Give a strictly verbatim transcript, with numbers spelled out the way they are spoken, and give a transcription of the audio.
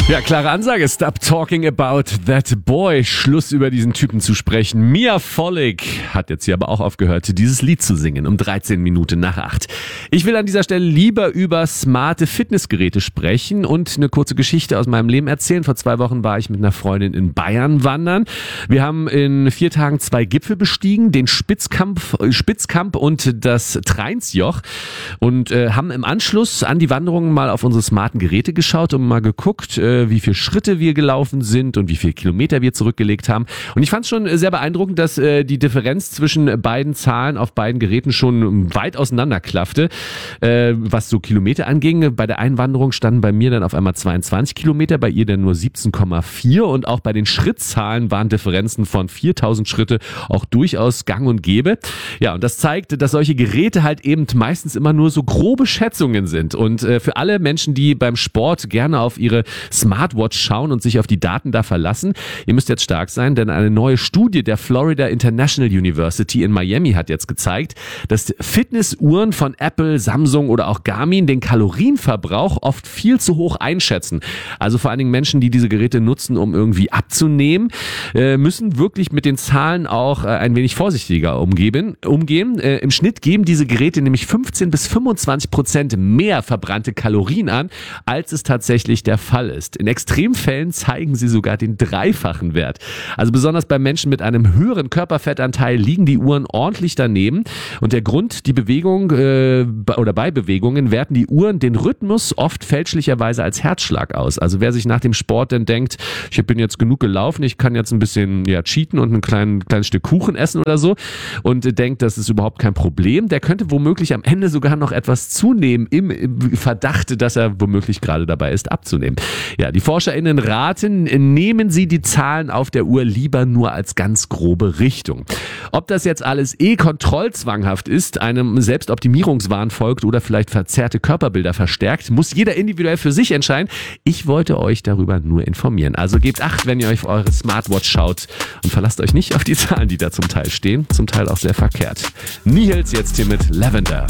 Ja, klare Ansage. Stop talking about that boy. Schluss über diesen Typen zu sprechen. Mia Vollig hat jetzt hier aber auch aufgehört, dieses Lied zu singen um dreizehn Minuten nach acht. Ich will an dieser Stelle lieber über smarte Fitnessgeräte sprechen und eine kurze Geschichte aus meinem Leben erzählen. Vor zwei Wochen war ich mit einer Freundin in Bayern wandern. Wir haben in vier Tagen zwei Gipfel bestiegen, den Spitzkampf, Spitzkamp und das Treinsjoch, und äh, haben im Anschluss an die Wanderung mal auf unsere smarten Geräte geschaut und mal geguckt, äh, wie viele Schritte wir gelaufen sind und wie viele Kilometer wir zurückgelegt haben. Und ich fand es schon sehr beeindruckend, dass äh, die Differenz zwischen beiden Zahlen auf beiden Geräten schon weit auseinander klaffte, äh, was so Kilometer anging. Bei der Einwanderung standen bei mir dann auf einmal zweiundzwanzig Kilometer, bei ihr dann nur siebzehn Komma vier, und auch bei den Schrittzahlen waren Differenzen von viertausend Schritte auch durchaus gang und gäbe. Ja, und das zeigt, dass solche Geräte halt eben meistens immer nur so grobe Schätzungen sind. Und äh, für alle Menschen, die beim Sport gerne auf ihre Smartwatch schauen und sich auf die Daten da verlassen, ihr müsst jetzt stark sein, denn eine neue Studie der Florida International University in Miami hat jetzt gezeigt, dass Fitnessuhren von Apple, Samsung oder auch Garmin den Kalorienverbrauch oft viel zu hoch einschätzen. Also vor allen Dingen Menschen, die diese Geräte nutzen, um irgendwie abzunehmen, äh, müssen wirklich mit den Zahlen auch äh, ein wenig vorsichtiger umgeben, umgehen. Äh, Im Schnitt geben diese Geräte nämlich fünfzehn bis fünfundzwanzig Prozent mehr verbrannte Kalorien an, als es tatsächlich der Fall ist. In Extremfällen zeigen sie sogar den dreifachen Wert. Also besonders bei Menschen mit einem höheren Körperfettanteil liegen die Uhren ordentlich daneben. Und der Grund, die Bewegung äh, oder bei Bewegungen werten die Uhren den Rhythmus oft fälschlicherweise als Herzschlag aus. Also wer sich nach dem Sport dann denkt, ich bin jetzt genug gelaufen, ich kann jetzt ein bisschen ja, cheaten und ein klein, kleines Stück Kuchen essen oder so und denkt, das ist überhaupt kein Problem, der könnte womöglich am Ende sogar noch etwas zunehmen im, im Verdacht, dass er womöglich gerade dabei ist, abzunehmen. Ja, die ForscherInnen raten, nehmen Sie die Zahlen auf der Uhr lieber nur als ganz grobe Richtung. Ob das jetzt alles eh kontrollzwanghaft ist, einem Selbstoptimierungswahn folgt oder vielleicht verzerrte Körperbilder verstärkt, muss jeder individuell für sich entscheiden. Ich wollte euch darüber nur informieren. Also gebt Acht, wenn ihr euch auf eure Smartwatch schaut, und verlasst euch nicht auf die Zahlen, die da zum Teil stehen, zum Teil auch sehr verkehrt. Nihils jetzt hier mit Lavender.